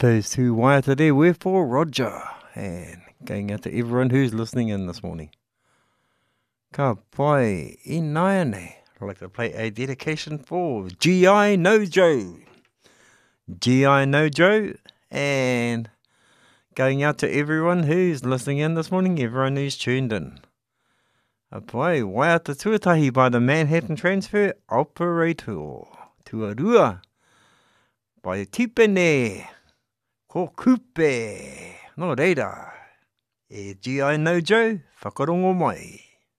Those two waiata there were for Roger. And going out to everyone who's listening in this morning. Ka pai I naiane. I'd like to play a dedication for G.I. Nojo. G.I. Nojo. And going out to everyone who's listening in this morning, everyone who's tuned in. A pai waiata tuatahi by the Manhattan Transfer Operator. Tuarua. By Tipene. Ko kupe. No reira. E G.I. Nojo, whakarongo mai.